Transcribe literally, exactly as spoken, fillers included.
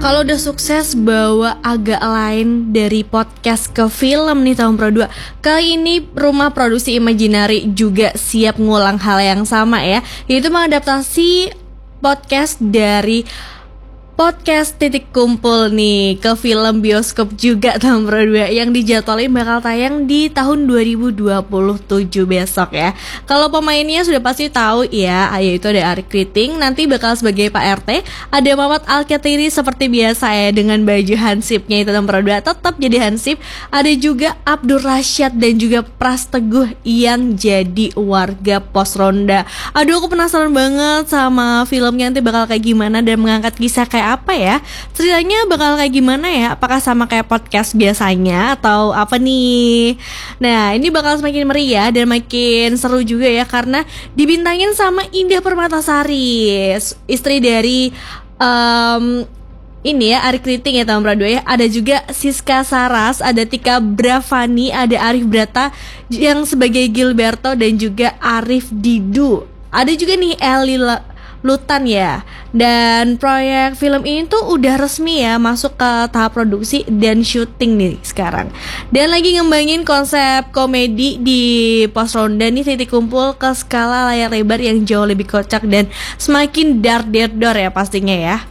Kalau udah sukses bawa agak lain dari podcast ke film nih tahun Pro dua. Kali ini rumah produksi Imaginary juga siap ngulang hal yang sama ya, yaitu mengadaptasi podcast dari podcast Titik Kumpul nih ke film bioskop juga tahun Pro dua yang dijadwalin bakal tayang di tahun dua ribu dua puluh tujuh besok ya. Kalau pemainnya sudah pasti tahu ya, yaitu ada Arik Kriting nanti bakal sebagai Pak R T, ada Mamat Al-Katiri seperti biasa ya dengan baju hansipnya itu tahun Pro dua tetap jadi hansip, ada juga Abdur Rasyad dan juga Pras Teguh yang jadi warga pos ronda. Aduh aku penasaran banget sama filmnya nanti bakal kayak gimana dan mengangkat kisah kayak apa ya? Ceritanya bakal kayak gimana ya? Apakah sama kayak podcast biasanya atau apa nih? Nah, ini bakal semakin meriah dan makin seru juga ya karena dibintangin sama Indah Permatasari, istri dari um, ini ya Arik Kriting ya tahun Pro dua ya. Ada juga Siska Saras, ada Tika Bravani, ada Arif Brata yang sebagai Gilberto dan juga Arif Didu. Ada juga nih Eli Lutan ya. Dan proyek film ini tuh udah resmi ya masuk ke tahap produksi dan syuting nih sekarang. Dan lagi ngembangin konsep komedi di pos ronda nih Titik Kumpul ke skala layar lebar yang jauh lebih kocak dan semakin dar der dor ya pastinya ya.